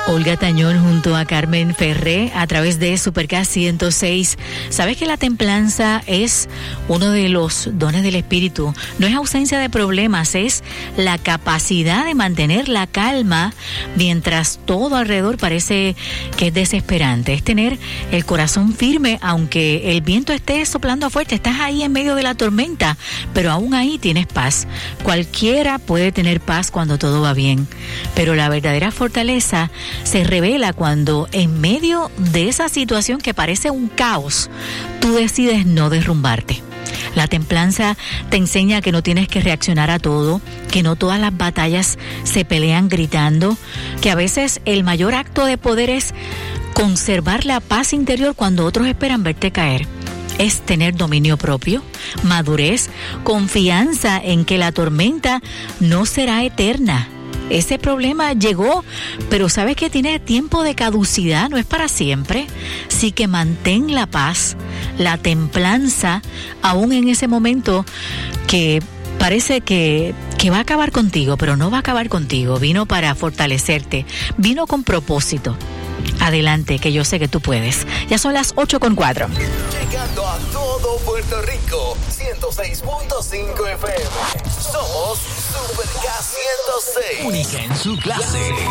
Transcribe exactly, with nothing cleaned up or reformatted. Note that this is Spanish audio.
Olga Tañón junto a Carmen Ferré a través de Supercast ciento seis. ¿Sabes que la templanza es uno de los dones del espíritu? No es ausencia de problemas, es la capacidad de mantener la calma mientras todo alrededor parece que es desesperante. Es tener el corazón firme aunque el viento esté soplando fuerte. Estás ahí en medio de la tormenta, pero aún ahí tienes paz. Cualquiera puede tener paz cuando todo va bien, pero la verdadera fortaleza se revela cuando en medio de esa situación que parece un caos, tú decides no derrumbarte. La templanza te enseña que no tienes que reaccionar a todo, que no todas las batallas se pelean gritando, que a veces el mayor acto de poder es conservar la paz interior cuando otros esperan verte caer. Es tener dominio propio, madurez, confianza en que la tormenta no será eterna. Ese problema llegó, pero sabes que tiene tiempo de caducidad, no es para siempre. Así que mantén la paz, la templanza, aún en ese momento que parece que, que va a acabar contigo, pero no va a acabar contigo. Vino para fortalecerte, vino con propósito. Adelante, que yo sé que tú puedes. Ya son las ocho con cuatro. Llegando a todo Puerto Rico, ciento seis punto cinco F M. Somos Supercast ciento seis. Única en su clase.